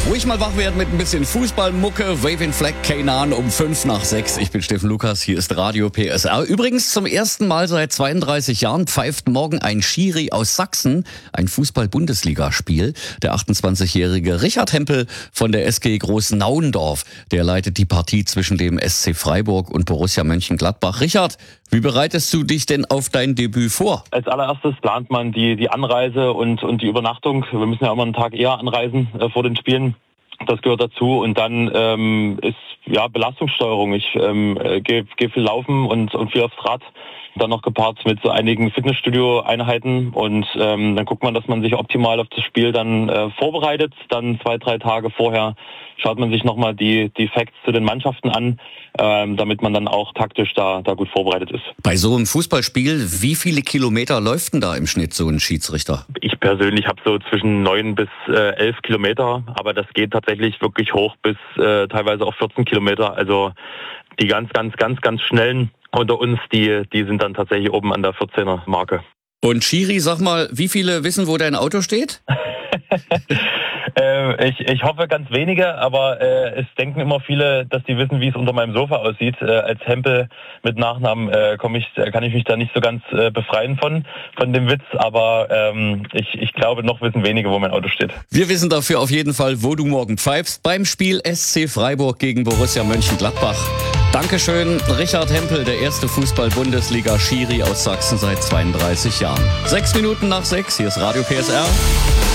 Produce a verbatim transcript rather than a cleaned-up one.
Ruhig mal wach werden mit ein bisschen Fußballmucke. Waving Flag Canaan um fünf nach sechs. Ich bin Steffen Lukas, hier ist Radio P S R. Übrigens zum ersten Mal seit zweiunddreißig Jahren pfeift morgen ein Schiri aus Sachsen ein Fußball-Bundesligaspiel. Der achtundzwanzigjährige Richard Hempel von der S G Groß-Nauendorf. Der leitet die Partie zwischen dem S C Freiburg und Borussia Mönchengladbach. Richard, wie bereitest du dich denn auf dein Debüt vor? Als allererstes plant man die, die Anreise und, und die Übernachtung. Wir müssen ja immer einen Tag eher anreisen äh, vor den Spielen. Das gehört dazu. Und dann ähm, ist ja Belastungssteuerung. Ich ähm, gehe geh viel laufen und, und viel aufs Rad. Dann noch gepaart mit so einigen Fitnessstudio-Einheiten. Und ähm, dann guckt man, dass man sich optimal auf das Spiel dann äh, vorbereitet. Dann zwei, drei Tage vorher schaut man sich nochmal die, die Facts zu den Mannschaften an, ähm, damit man dann auch taktisch da, da gut vorbereitet ist. Bei so einem Fußballspiel, wie viele Kilometer läuft denn da im Schnitt so ein Schiedsrichter? Ich persönlich habe so zwischen neun bis äh, elf Kilometer, aber das geht tatsächlich wirklich hoch bis äh, teilweise auch vierzehn Kilometer. Also die ganz, ganz, ganz, ganz schnellen unter uns, die, die sind dann tatsächlich oben an der vierzehner Marke. Und Schiri, sag mal, wie viele wissen, wo dein Auto steht? äh, ich, ich hoffe ganz wenige, aber äh, es denken immer viele, dass die wissen, wie es unter meinem Sofa aussieht. Äh, als Hempel mit Nachnamen äh, komm ich, kann ich mich da nicht so ganz äh, befreien von, von dem Witz, aber ähm, ich, ich glaube, noch wissen wenige, wo mein Auto steht. Wir wissen dafür auf jeden Fall, wo du morgen pfeifst beim Spiel S C Freiburg gegen Borussia Mönchengladbach. Dankeschön, Richard Hempel, der erste Fußball-Bundesliga-Schiri aus Sachsen seit zweiunddreißig Jahren. Sechs Minuten nach sechs, hier ist Radio P S R.